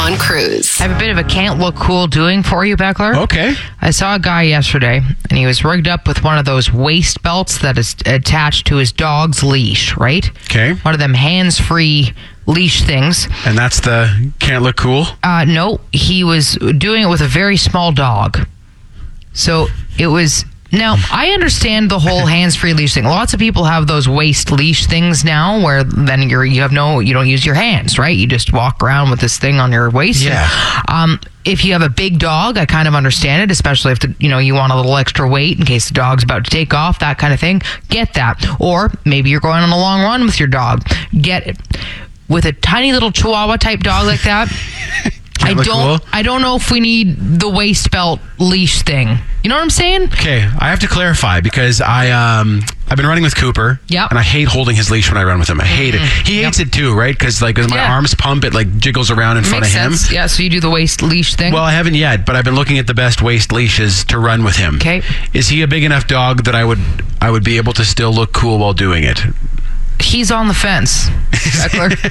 John Cruz. I have a bit of a can't look cool doing for you, Beckler. Okay. I saw a guy yesterday, and he was rigged up with one of those waist belts that is attached to his dog's leash, right? Okay. One of them hands-free leash things. And that's the can't look cool? No, he was doing it with a very small dog. So it was... Now, I understand the whole hands-free leash thing. Lots of people have those waist leash things now where then you don't use your hands, right? You just walk around with this thing on your waist. Yeah. If you have a big dog, I kind of understand it, especially if you want a little extra weight in case the dog's about to take off, that kind of thing. Get that. Or maybe you're going on a long run with your dog. Get it. With a tiny little Chihuahua type dog like that, I don't know if we need the waist belt leash thing. You know what I'm saying? Okay, I have to clarify because I've been running with Cooper. Yep. And I hate holding his leash when I run with him. I hate it. He hates it too, right? Because as my arms pump, it jiggles around in front of him. Sense. Yeah, so you do the waist leash thing? Well, I haven't yet, but I've been looking at the best waist leashes to run with him. Okay. Is he a big enough dog that I would be able to still look cool while doing it? He's on the fence.